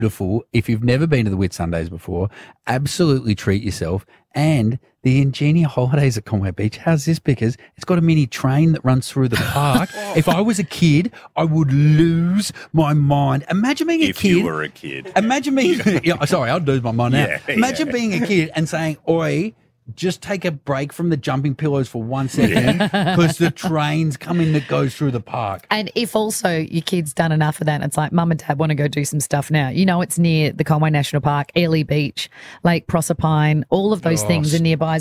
beautiful. If you've never been to the Whitsundays before, absolutely treat yourself. And the Ingenia Holidays at Conway Beach, how's this? Because it's got a mini train that runs through the park. If I was a kid, I would lose my mind. Imagine being a kid. If you were a kid. Imagine being, sorry, I'd lose my mind now. Yeah, Imagine being a kid and saying, oi, just take a break from the jumping pillows for 1 second because the train's coming that goes through the park. And if also your kid's done enough of that and it's like, Mum and Dad want to go do some stuff now. You know, it's near the Conway National Park, Airlie Beach, Lake Proserpine, all of those things are nearby.